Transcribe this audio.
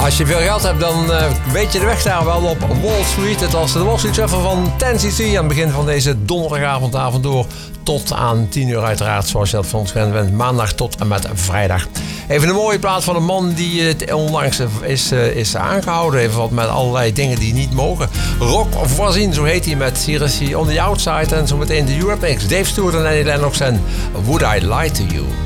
Als je veel geld hebt, dan weet je de weg daar wel op Wall Street. Het was de Wall Street Shuffle van 10cc aan het begin van deze donderdagavond door tot aan 10 uur uiteraard, zoals je dat van ons gewend bent. Maandag tot en met vrijdag. Even een mooie plaat van een man die onlangs is aangehouden. Even wat met allerlei dingen die niet mogen. Rock voorzien, zo heet hij met hier is hij On The Outside. En zo meteen de Europe Mix. Dave Stewart en Annie Lennox en Would I Lie To You.